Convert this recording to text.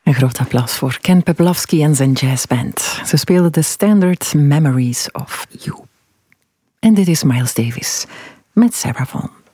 Een groot applaus voor Ken Peplowski en zijn jazzband. Ze speelden de standard Memories of You. En dit is Miles Davis met Sarah Vaughan.